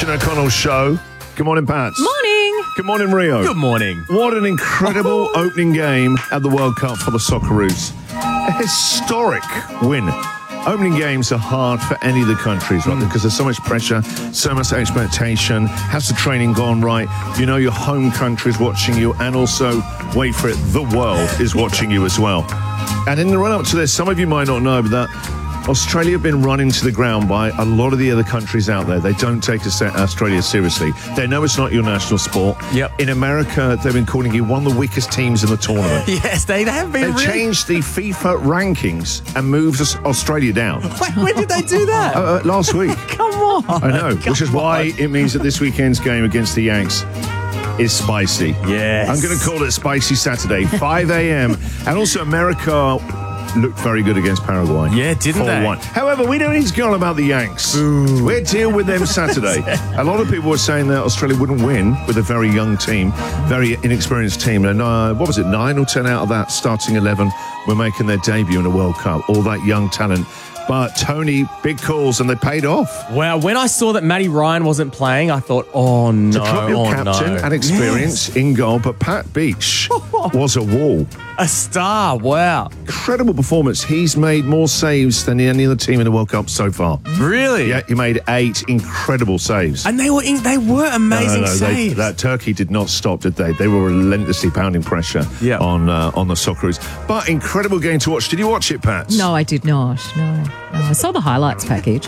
Christian O'Connell Show. Good morning, Pat. Morning. Good morning, Rio. Good morning. What an incredible opening game at the World Cup for the Socceroos. A historic win. Opening games are hard for any of the countries, right? Because there's so much pressure, so much expectation. Has the training gone right? You know your home country's watching you, and also, wait for it, the world is watching you as well. And in the run-up to this, some of you might not know, but that Australia have been run into the ground by a lot of the other countries out there. They don't take Australia seriously. They know it's not your national sport. Yep. In America, they've been calling you one of the weakest teams in the tournament. Yes, they have been. They've changed the FIFA rankings and moved Australia down. Wait, when did they do that? Last week. Come on. I know, which is why it means that this weekend's game against the Yanks is spicy. Yes. I'm going to call it Spicy Saturday, 5 a.m. And also America looked very good against Paraguay. Yeah, didn't they? 4-1. However, we don't need to go on about the Yanks. We'll deal with them Saturday. A lot of people were saying that Australia wouldn't win with a very young team, very inexperienced team. And what was it, 9 or 10 out of that starting 11 were making their debut in the World Cup. All that young talent. But Tony, big calls, and they paid off. Wow, when I saw that Matty Ryan wasn't playing, I thought, oh no, To drop your captain and experience in goal, but Pat Beach was a wall. A star, wow. Incredible performance. He's made more saves than any other team in the World Cup so far. Really? Yeah, he made 8 incredible saves. And they were amazing saves. That Turkey did not stop, did they? They were relentlessly pounding pressure on the Socceroos. But incredible game to watch. Did you watch it, Pat? No, I did not. No. I saw the highlights package.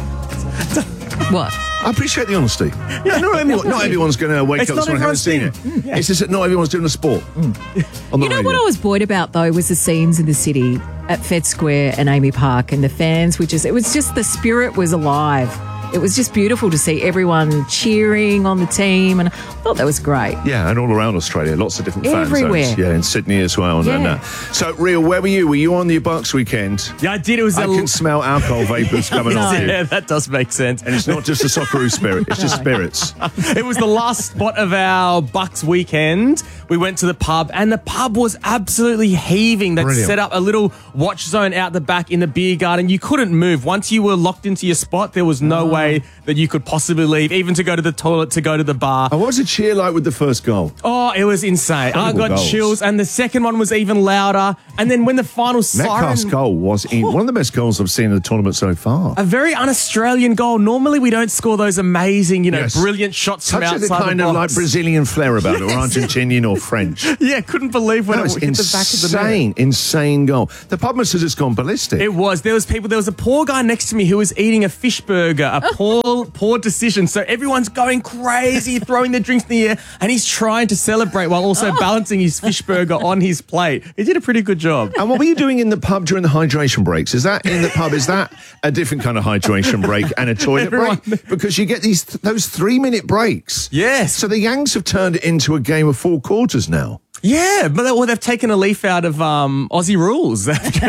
What? I appreciate the honesty. Yeah, not everyone's going to wake up this morning and haven't seen it. It's just that not everyone's doing the sport. On the You know radio. what I was buoyed about, though, was the scenes in the city at Fed Square and Amy Park, and the fans, it was just the spirit was alive. It was just beautiful to see everyone cheering on the team, and I thought that was great. Yeah, and all around Australia, lots of different fan Everywhere. zones. Yeah, in Sydney as well. Yeah. So, Rio, where were you? Were you on the Bucks weekend? Yeah, I did. It was I can smell alcohol vapours coming off you. Yeah, that does make sense. And it's not just a Socceroo spirit, it's just spirits. It was the last spot of our Bucks weekend. We went to the pub, and the pub was absolutely heaving. They'd Brilliant. set up a little watch zone out the back in the beer garden. You couldn't move. Once you were locked into your spot, there was no way that you could possibly leave, even to go to the toilet, to go to the bar. And what was the cheer like with the first goal? Oh, it was insane. I got goals. chills, and the second one was even louder. And then when the final Metcalf's siren... goal was one of the best goals I've seen in the tournament so far. A very un-Australian goal. Normally, we don't score those amazing, Yes. brilliant shots from Touch outside of the kind the of box. like Brazilian flair about it, or Argentinian or French. Yeah, couldn't believe when That was it hit the back of the net. insane goal. The pub must have just gone ballistic. It was. There was a poor guy next to me who was eating a fish burger. A poor decision. So everyone's going crazy, throwing their drinks in the air, and he's trying to celebrate while also balancing his fish burger on his plate. He did a pretty good job. And what were you doing in the pub during the hydration breaks? Is that in the pub? Is that a different kind of hydration break and a toilet break? Because you get those 3-minute breaks. Yes. So the Yanks have turned it into a game of 4 quarters now. Yeah, but they've taken a leaf out of Aussie rules.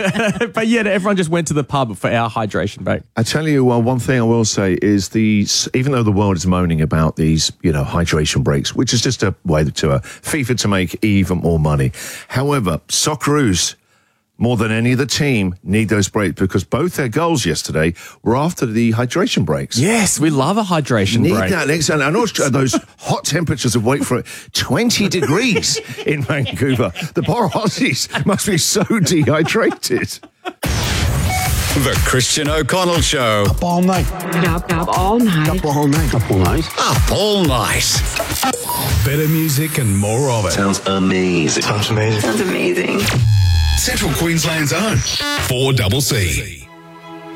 But yeah, everyone just went to the pub for our hydration break. I tell you, one thing I will say is even though the world is moaning about these, hydration breaks, which is just a way to FIFA to make even more money. However, Socceroos, more than any other team, need those breaks because both their goals yesterday were after the hydration breaks. Yes, we love a hydration Need break. that next, and those hot temperatures of, wait for it, 20 degrees in Vancouver. The poor Aussies must be so dehydrated. The Christian O'Connell Show. Up all night. Up all night. Up all night. Up all night. Up all night. Better music and more of it. Sounds amazing. Sounds amazing. Central Queensland's own 4CC.